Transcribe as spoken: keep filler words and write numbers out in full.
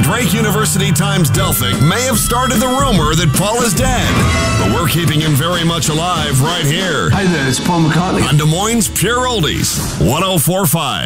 Drake University Times Delphic may have started the rumor that Paul is dead, but we're keeping him very much alive right here Hi there, it's Paul McCartney. on Des Moines Pure Oldies, one oh four point five.